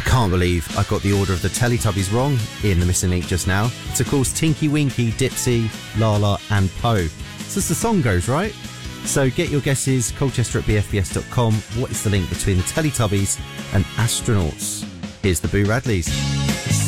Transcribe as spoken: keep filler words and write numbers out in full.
Can't believe I got the order of the Teletubbies wrong in the Missing Link just now. It's of course Tinky Winky, Dipsy, Laa-Laa and Po. So as the song goes, right? So get your guesses, colchester at b f b s dot com. What is the link between the Teletubbies and astronauts? Here's the Boo Radleys.